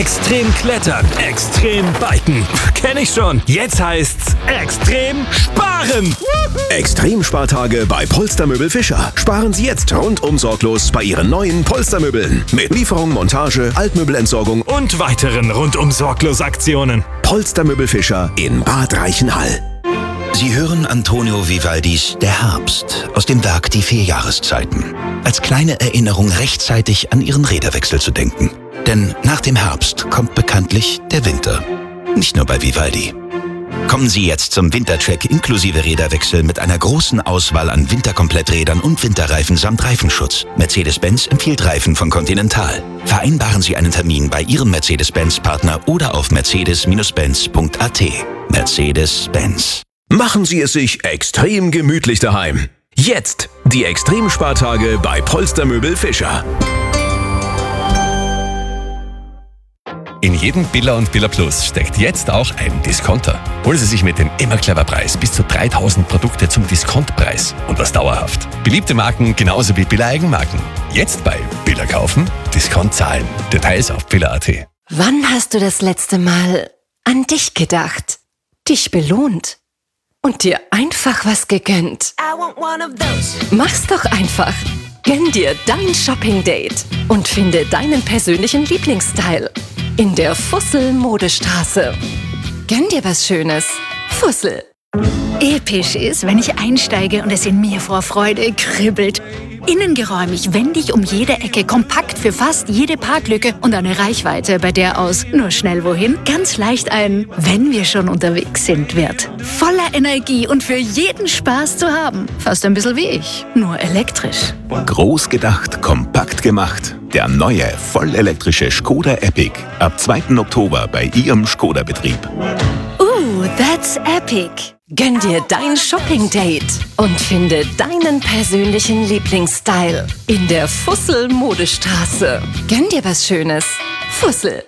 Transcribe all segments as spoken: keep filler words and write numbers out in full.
Extrem klettern, extrem biken. Kenn ich schon. Jetzt heißt's extrem sparen. Extrem-Spartage bei Polstermöbel Fischer. Sparen Sie jetzt rundum sorglos bei Ihren neuen Polstermöbeln. Mit Lieferung, Montage, Altmöbelentsorgung Und weiteren rundum sorglos Aktionen. Polstermöbel Fischer in Bad Reichenhall. Sie hören Antonio Vivaldis Der Herbst aus dem Werk Die vier Jahreszeiten. Als kleine Erinnerung rechtzeitig an Ihren Räderwechsel zu denken. Denn nach dem Herbst kommt bekanntlich der Winter. Nicht nur bei Vivaldi. Kommen Sie jetzt zum Wintertrack inklusive Räderwechsel mit einer großen Auswahl an Winterkompletträdern und Winterreifen samt Reifenschutz. Mercedes-Benz empfiehlt Reifen von Continental. Vereinbaren Sie einen Termin bei Ihrem Mercedes-Benz-Partner oder auf mercedes Benz punkt a t. Mercedes-Benz. Machen Sie es sich extrem gemütlich daheim. Jetzt die Extremspartage bei Polstermöbel Fischer. In jedem Billa und Billa Plus steckt jetzt auch ein Discounter. Holen Sie sich mit dem Immer Clever Preis bis zu dreitausend Produkte zum Diskontpreis und das dauerhaft. Beliebte Marken genauso wie Billa Eigenmarken. Jetzt bei Billa kaufen, Discount zahlen. Details auf billa punkt a t. Wann hast du das letzte Mal an dich gedacht, dich belohnt und dir einfach was gegönnt? Mach's doch einfach. Gönn dir dein Shopping-Date und finde deinen persönlichen Lieblingsstyle in der Fussel-Modestraße. Gönn dir was Schönes. Fussel. Episch ist, wenn ich einsteige und es in mir vor Freude kribbelt. Innengeräumig, wendig um jede Ecke, kompakt für fast jede Parklücke und eine Reichweite, bei der aus nur schnell wohin ganz leicht ein wenn wir schon unterwegs sind wird. Voller Energie und für jeden Spaß zu haben. Fast ein bisschen wie ich, nur elektrisch. Groß gedacht, kompakt gemacht. Der neue, vollelektrische Skoda Epic. Ab zweiten Oktober bei Ihrem Skoda-Betrieb. Ooh, that's epic. Gönn dir dein Shopping-Date und finde deinen persönlichen Lieblingsstyle in der Fussel-Modestraße. Gönn dir was Schönes. Fussel.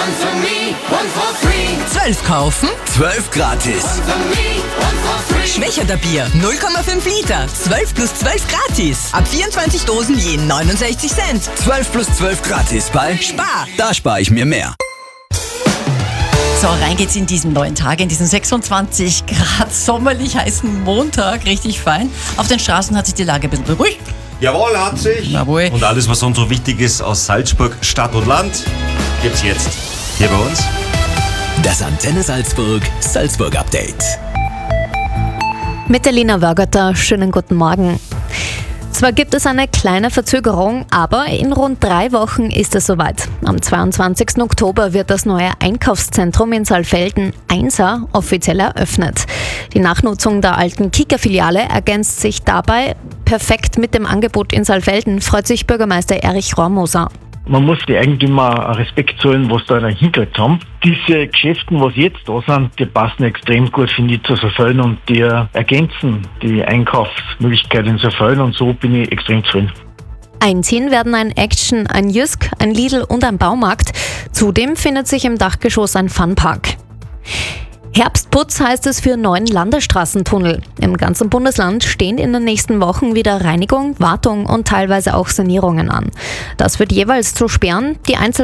zwölf kaufen, zwölf gratis. Schwächerter Bier, null Komma fünf Liter, zwölf plus zwölf gratis. Ab vierundzwanzig Dosen je neunundsechzig Cent. zwölf plus zwölf gratis bei Spar. Da spare ich mir mehr. So, rein geht's in diesen neuen Tag, in diesen sechsundzwanzig Grad sommerlich heißen Montag, richtig fein. Auf den Straßen hat sich die Lage ein bisschen beruhigt. Jawohl, hat sich. Jawohl. Und alles, was sonst so wichtig ist aus Salzburg, Stadt und Land, gibt's jetzt hier bei uns. Das Antenne Salzburg Salzburg Update. Mit der Lina Wörgerter, schönen guten Morgen. Zwar gibt es eine kleine Verzögerung, aber in rund drei Wochen ist es soweit. Am zweiundzwanzigsten Oktober wird das neue Einkaufszentrum in Saalfelden Einser offiziell eröffnet. Die Nachnutzung der alten Kika-Filiale ergänzt sich dabei perfekt mit dem Angebot in Saalfelden, freut sich Bürgermeister Erich Rohrmoser. Man muss die Eigentümer Respekt zollen, was da hingekriegt haben. Diese Geschäfte, was jetzt da sind, die passen extrem gut, finde ich, zu Saalfelden und die ergänzen die Einkaufsmöglichkeit in Saalfelden und so bin ich extrem zufrieden. Einziehen werden ein Action, ein Jysk, ein Lidl und ein Baumarkt. Zudem findet sich im Dachgeschoss ein Funpark. Herbstputz heißt es für neuen Landesstraßentunnel. Im ganzen Bundesland stehen in den nächsten Wochen wieder Reinigung, Wartung und teilweise auch Sanierungen an. Das wird jeweils zu Sperren. Die Einzel